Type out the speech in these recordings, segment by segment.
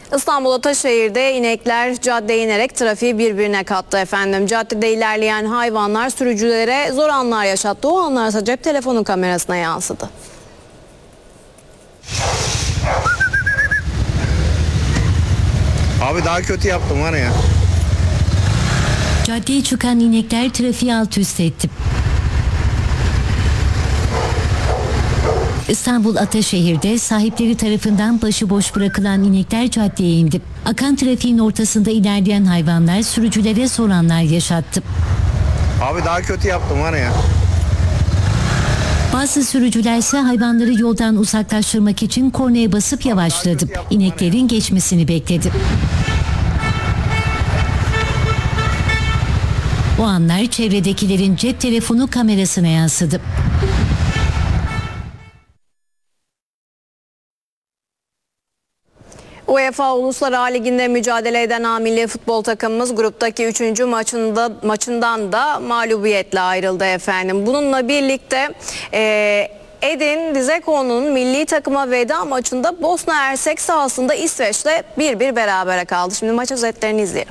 İstanbul Ataşehir'de inekler caddeye inerek trafiği birbirine kattı efendim. Caddede ilerleyen hayvanlar sürücülere zor anlar yaşattı. O anlar ise cep telefonu kamerasına yansıdı. Abi daha kötü yaptım var ya. Caddeye çıkan inekler trafiği alt üst etti. İstanbul Ataşehir'de sahipleri tarafından başıboş bırakılan inekler caddeye indi. Akan trafiğin ortasında ilerleyen hayvanlar sürücülere zor anlar yaşattı. Abi daha kötü yaptım var ya. Bazı sürücüler ise hayvanları yoldan uzaklaştırmak için kornaya basıp yavaşladı. İneklerin geçmesini bekledi. O anlar çevredekilerin cep telefonu kamerasına yansıdı. UEFA Uluslar Ligi'nde mücadele eden A milli futbol takımımız gruptaki 3. maçından da mağlubiyetle ayrıldı efendim. Bununla birlikte Edin Dzeko'nun milli takıma veda maçında Bosna Hersek sahasında İsveç'le 1-1 berabere kaldı. Şimdi maç özetlerini izleyelim.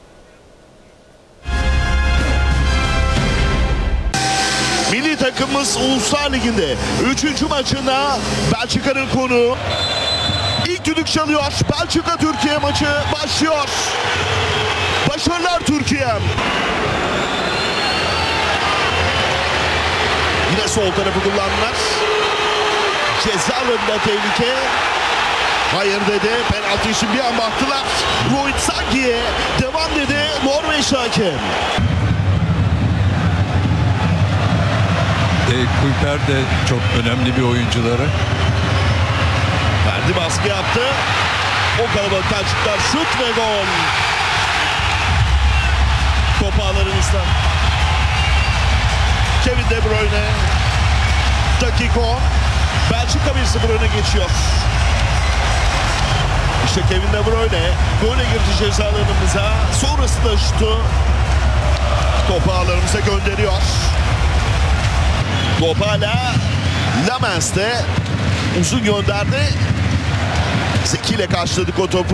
Milli takımımız Uluslar Ligi'nde 3. maçına Belçika'nın konuğu. İlk düdük çalıyor. Belçika-Türkiye maçı başlıyor. Başarılar Türkiye. Yine sol tarafı kullandılar. Ceza alanında tehlike. Hayır dedi. Penaltı için bir an baktılar. Rohit Sagi'ye devam dedi Norveç hakem. Kulper de çok önemli bir oyuncuları. Verdi, baskı yaptı. O kalabalıktan çıktılar. Şut ve gol. Top ağlarımızda. Kevin De Bruyne. Dakika 10. Belçika 1-0 öne geçiyor. İşte Kevin De Bruyne böyle girdi ceza alanımıza. Sonrasında şutu top ağlarımıza gönderiyor. Top hala Lamens'te uzun gönderdi. Zeki ile karşıladık o topu.